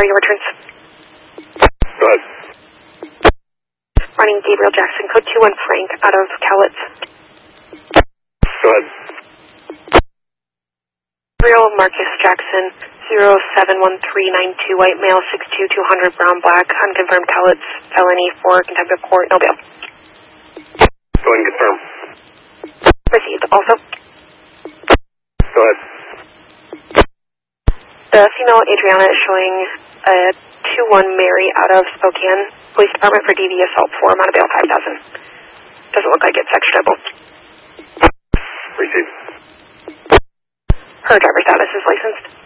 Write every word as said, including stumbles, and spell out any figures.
Are your returns? Go ahead. Running Gabriel Jackson, code two one Frank, out of Cowlitz. Go ahead. Gabriel Marcus Jackson, zero seven one three nine two, white male, six two, two hundred, brown black, unconfirmed Cowlitz, felony for contempt of court, no bail. Go ahead and confirm. Received. Also, Go ahead. the female Adriana is showing a two one Mary out of Spokane Police Department for D V assault for amount of bail five thousand. Doesn't look like it's actionable. Received. Her driver's status is licensed.